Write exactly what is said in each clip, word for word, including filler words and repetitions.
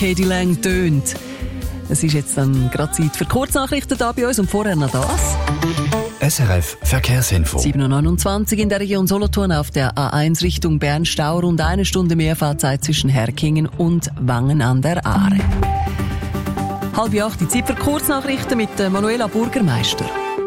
Katie Lang tönt. Es ist jetzt dann gerade Zeit für Kurznachrichten da bei uns und vorher noch das. S R F Verkehrsinfo. sieben Uhr neunundzwanzig in der Region Solothurn auf der A eins Richtung Bern-Stau. Rund eine Stunde mehr Fahrzeit zwischen Herkingen und Wangen an der Aare. Halb acht, die Zeit für Kurznachrichten mit Manuela Burgermeister.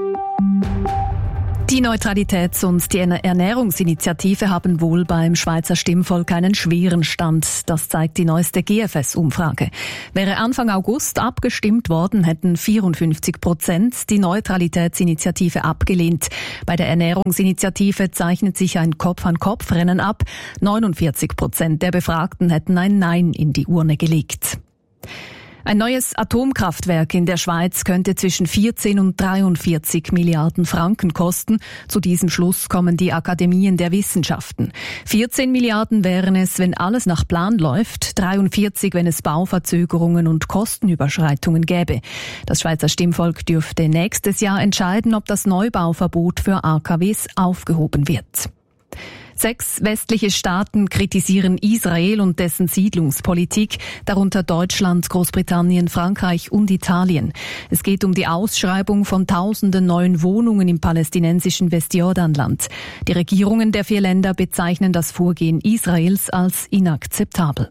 Die Neutralitäts- und die Ernährungsinitiative haben wohl beim Schweizer Stimmvolk einen schweren Stand. Das zeigt die neueste G F S-Umfrage. Wäre Anfang August abgestimmt worden, hätten vierundfünfzig Prozent die Neutralitätsinitiative abgelehnt. Bei der Ernährungsinitiative zeichnet sich ein Kopf-an-Kopf-Rennen ab. neunundvierzig Prozent der Befragten hätten ein Nein in die Urne gelegt. Ein neues Atomkraftwerk in der Schweiz könnte zwischen vierzehn und dreiundvierzig Milliarden Franken kosten. Zu diesem Schluss kommen die Akademien der Wissenschaften. vierzehn Milliarden wären es, wenn alles nach Plan läuft, dreiundvierzig, wenn es Bauverzögerungen und Kostenüberschreitungen gäbe. Das Schweizer Stimmvolk dürfte nächstes Jahr entscheiden, ob das Neubauverbot für A K Ws aufgehoben wird. Sechs westliche Staaten kritisieren Israel und dessen Siedlungspolitik, darunter Deutschland, Großbritannien, Frankreich und Italien. Es geht um die Ausschreibung von tausenden neuen Wohnungen im palästinensischen Westjordanland. Die Regierungen der vier Länder bezeichnen das Vorgehen Israels als inakzeptabel.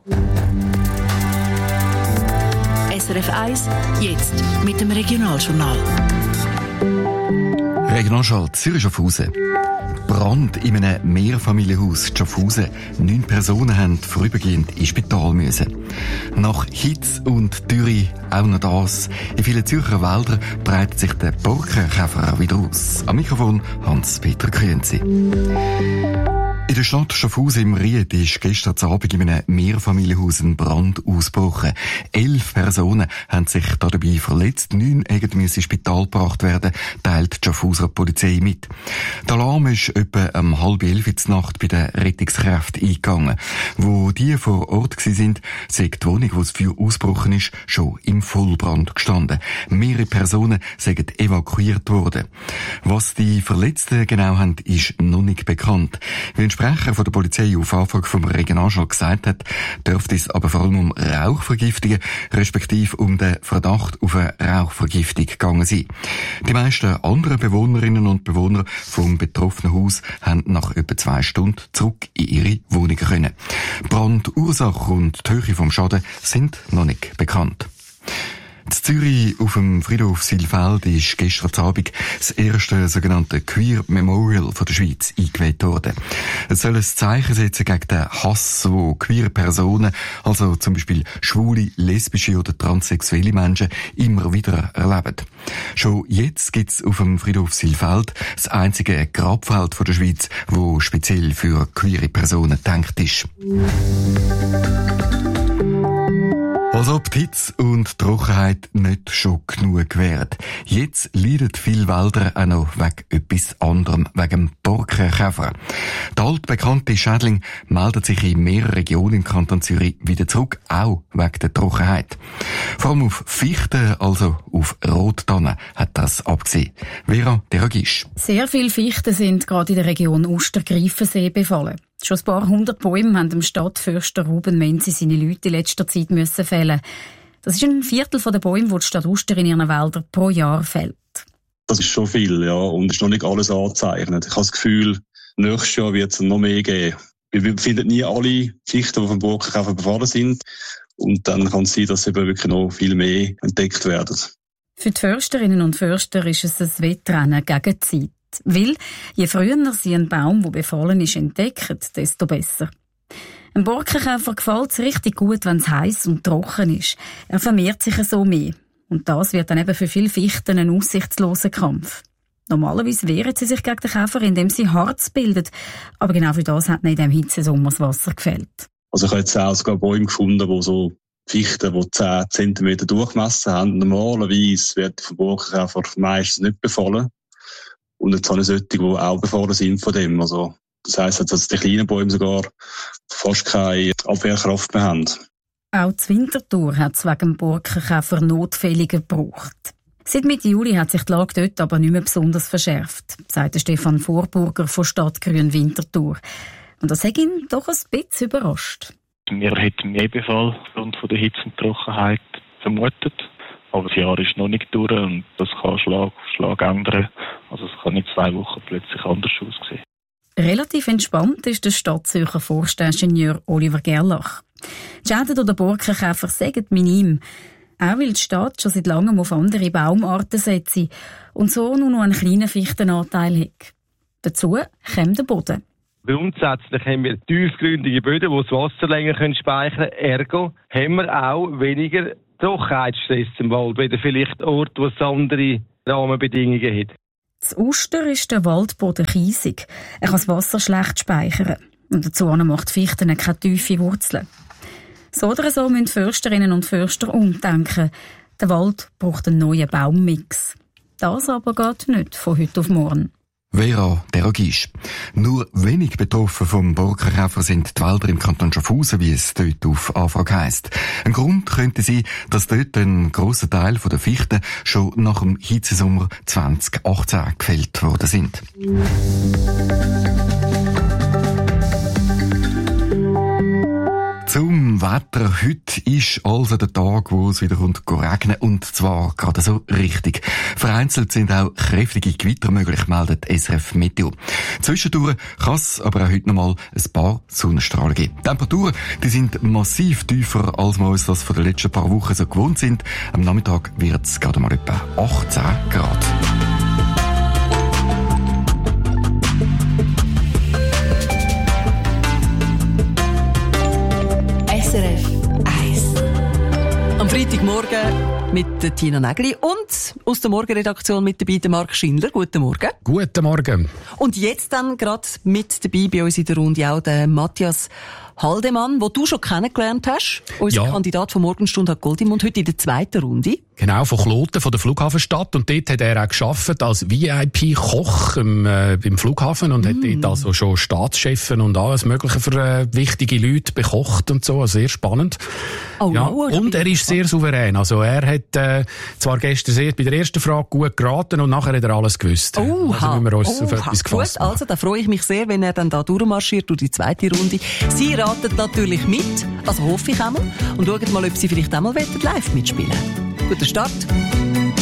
S R F eins, jetzt mit dem Regionaljournal. Regionalschall Zürich-Schaffhausen. Brand in einem Mehrfamilienhaus in Schaffhausen. Neun Personen haben vorübergehend ins Spital müssen. Nach Hitze und Dürre auch noch das. In vielen Zürcher Wäldern breitet sich der Borkenkäfer wieder aus. Am Mikrofon Hans-Peter Krenzi. In der Stadt Schaffhausen im Ried ist gestern Abend in einem Mehrfamilienhaus ein Brand ausgebrochen. Elf Personen haben sich dabei verletzt. Neun mussten ins Spital gebracht werden, teilt die Schaffhauser Polizei mit. Der Alarm ist etwa um halb elf in der Nacht bei den Rettungskräften eingegangen. Wo die vor Ort waren, sei die Wohnung, wo das Feuer ausgebrochen ist, schon im Vollbrand gestanden. Mehrere Personen sind evakuiert worden. Was die Verletzten genau haben, ist noch nicht bekannt. Wie ein Sprecher von der Polizei auf Anfrage vom Regionaljournal gesagt hat, dürfte es aber vor allem um Rauchvergiftungen, respektive um den Verdacht auf eine Rauchvergiftung gegangen sein. Die meisten anderen Bewohnerinnen und Bewohner vom betroffenen Haus haben nach etwa zwei Stunden zurück in ihre Wohnungen können. Brandursache und die Höhe vom Schaden sind noch nicht bekannt. In Zürich auf dem Friedhof Silfeld ist gestern Abend das erste sogenannte Queer Memorial von der Schweiz eingeweiht worden. Es soll ein Zeichen setzen gegen den Hass, wo queere Personen, also zum Beispiel schwule, lesbische oder transsexuelle Menschen, immer wieder erleben. Schon jetzt gibt es auf dem Friedhof Silfeld das einzige Grabfeld von der Schweiz, wo speziell für queere Personen gedacht ist. Als ob die Hitze und die Trockenheit nicht schon genug wären. Jetzt leiden viele Wälder auch noch wegen etwas anderem, wegen dem Borkenkäfer. Der altbekannte Schädling meldet sich in mehreren Regionen im Kanton Zürich wieder zurück, auch wegen der Trockenheit. Vor allem auf Fichten, also auf Rottannen, hat das abgesehen. Vera Deragisch. Sehr viele Fichten sind gerade in der Region Uster-Greifensee befallen. Schon ein paar hundert Bäume haben dem Stadtförster Ruben Menzi seine Leute in letzter Zeit müssen fällen. Das ist ein Viertel der Bäume, die die Stadt Uster in ihren Wäldern pro Jahr fällt. Das ist schon viel, ja, und ist noch nicht alles angezeichnet. Ich habe das Gefühl, nächstes Jahr wird es noch mehr geben. Wir finden nie alle Fichten, die vom Borkenkäfer befallen sind. Und dann kann es sein, dass eben wirklich noch viel mehr entdeckt werden. Für die Försterinnen und Förster ist es ein Wettrennen gegen die Zeit. Weil, je früher sie einen Baum, der befallen ist, entdecken, desto besser. Ein Borkenkäfer gefällt es richtig gut, wenn es heiß und trocken ist. Er vermehrt sich so mehr. Und das wird dann eben für viele Fichten ein aussichtsloser Kampf. Normalerweise wehren sie sich gegen den Käfer, indem sie Harz bilden. Aber genau für das hat ihnen in diesem Hitzesommer das Wasser gefehlt. Also ich habe jetzt auch sogar Bäume gefunden, die so Fichten, die zehn Zentimeter Durchmesser haben. Normalerweise wird der Borkenkäfer meistens nicht befallen. Und jetzt habe ich solche, die auch befallen sind von dem. Also, das heisst, dass die kleinen Bäume sogar fast keine Abwehrkraft mehr haben. Auch die Winterthur hat es wegen dem Borkenkäfer notfälliger gebraucht. Seit Mitte Juli hat sich die Lage dort aber nicht mehr besonders verschärft, sagt Stefan Vorburger von Stadtgrün Winterthur. Und das hat ihn doch ein bisschen überrascht. Wir hätten mehr Befall aufgrund von der Hitze und Trockenheit vermutet. Aber das Jahr ist noch nicht durch und das kann Schlag auf Schlag ändern. Also es kann in zwei Wochen plötzlich anders aussehen. Relativ entspannt ist der Stadtzürcher Forstingenieur Oliver Gerlach. Die Schäden durch den Borkenkäfer sind minim. Auch weil die Stadt schon seit langem auf andere Baumarten setzt und so nur noch einen kleinen Fichtenanteil hat. Dazu kommt der Boden. Grundsätzlich haben wir tiefgründige Böden, die das Wasser länger speichern können. Ergo haben wir auch weniger Trockenheitsstress im Wald, weder vielleicht Orte, wo es andere Rahmenbedingungen hat. Das Uster ist der Waldboden kiesig. Er kann das Wasser schlecht speichern. Und dazu macht die Fichten keine tiefe Wurzeln. So oder so müssen Försterinnen und Förster umdenken. Der Wald braucht einen neuen Baummix. Das aber geht nicht von heute auf morgen. Vera Derogisch. Nur wenig betroffen vom Borkenkäfer sind die Wälder im Kanton Schaffhausen, wie es dort auf Anfrage heisst. Ein Grund könnte sein, dass dort ein grosser Teil der Fichten schon nach dem Hitzesommer zwanzig achtzehn gefällt worden sind. Zum Wetter. Heute ist also der Tag, wo es wieder regnen und zwar gerade so richtig. Vereinzelt sind auch kräftige Gewitter möglich, meldet S R F Meteo. Zwischendurch kann es aber auch heute noch mal ein paar Sonnenstrahlen geben. Die Temperaturen, die sind massiv tiefer, als wir uns das von den letzten paar Wochen so gewohnt sind. Am Nachmittag wird es gerade mal etwa achtzehn Grad. S R F eins. Am Freitagmorgen mit der Tina Nägeli und aus der Morgenredaktion mit dabei der Marc Schindler. Guten Morgen. Guten Morgen. Und jetzt dann gerade mit dabei bei uns in der Runde auch der Matthias Haldemann, den du schon kennengelernt hast. Unser ja. Kandidat von Morgenstunde hat Goldimund heute in der zweiten Runde. Genau, von Kloten, von der Flughafenstadt. Und dort hat er auch gearbeitet als V I P-Koch im, äh, im Flughafen und mm. hat dort also schon Staatschefen und alles Mögliche für äh, wichtige Leute bekocht und so. Also sehr spannend. Oh, ja. wow, und er ist sehr souverän. Also er hat äh, zwar gestern sehr bei der ersten Frage gut geraten und nachher hat er alles gewusst. Oh, also müssen wir uns oh, auf etwas gefasst machen. Also da freue ich mich sehr, wenn er dann da durchmarschiert durch die zweite Runde. Sie raten natürlich mit, also hoffe ich einmal, und schauen mal, ob Sie vielleicht einmal live mitspielen wollen. Guter Start.